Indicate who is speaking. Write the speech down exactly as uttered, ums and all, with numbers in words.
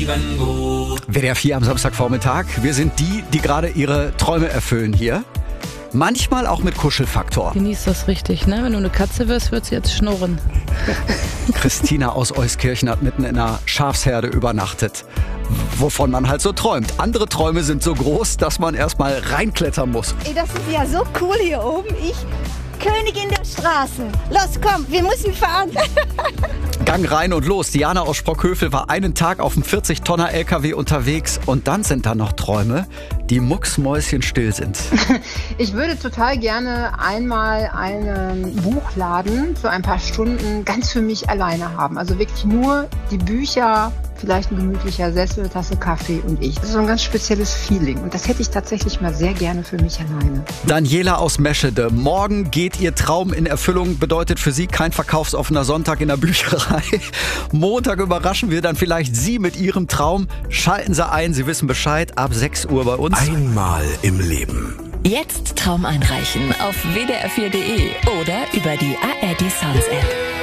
Speaker 1: Leben gut.
Speaker 2: W D R vier am Samstagvormittag. Wir sind die, die gerade ihre Träume erfüllen hier. Manchmal auch mit Kuschelfaktor.
Speaker 3: Genieß das richtig, ne? Wenn du eine Katze wirst, wird sie jetzt schnurren.
Speaker 2: Christina aus Euskirchen hat mitten in einer Schafsherde übernachtet. Wovon man halt so träumt. Andere Träume sind so groß, dass man erstmal reinklettern muss.
Speaker 4: Ey, das ist ja so cool hier oben. Ich, Königin der Straßen. Los, komm, wir müssen fahren.
Speaker 2: Gang rein und los. Diana aus Sprockhövel war einen Tag auf dem vierzig Tonner L K W unterwegs. Und dann sind da noch Träume, die mucksmäuschenstill sind.
Speaker 5: Ich würde total gerne einmal einen Buchladen für ein paar Stunden ganz für mich alleine haben. Also wirklich nur die Bücher, vielleicht ein gemütlicher Sessel, Tasse Kaffee und ich. Das ist so ein ganz spezielles Feeling. Und das hätte ich tatsächlich mal sehr gerne für mich alleine.
Speaker 2: Daniela aus Meschede. Morgen geht ihr Traum in Erfüllung. Bedeutet für sie kein verkaufsoffener Sonntag in der Bücherei. Montag überraschen wir dann vielleicht Sie mit Ihrem Traum. Schalten Sie ein, Sie wissen Bescheid. Ab sechs Uhr bei uns.
Speaker 1: Einmal im Leben.
Speaker 6: Jetzt Traum einreichen auf w d r vier punkt d e oder über die A R D Sounds App.